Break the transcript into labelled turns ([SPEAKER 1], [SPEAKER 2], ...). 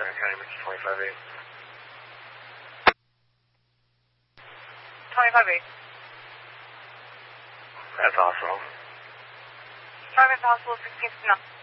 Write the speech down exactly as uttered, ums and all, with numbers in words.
[SPEAKER 1] Tarrant County, Mix twenty-five eight.
[SPEAKER 2] twenty-five eight.
[SPEAKER 1] That's hospital.
[SPEAKER 2] Private hospital sixteen fifty-nine.